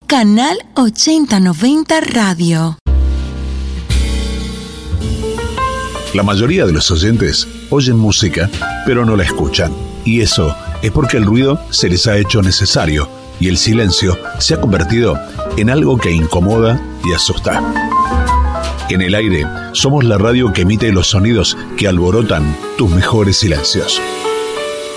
Canal 8090 Radio. La mayoría de los oyentes oyen música, pero no la escuchan. Y eso es porque el ruido se les ha hecho necesario y el silencio se ha convertido en algo que incomoda y asusta. En el aire somos la radio que emite los sonidos que alborotan tus mejores silencios.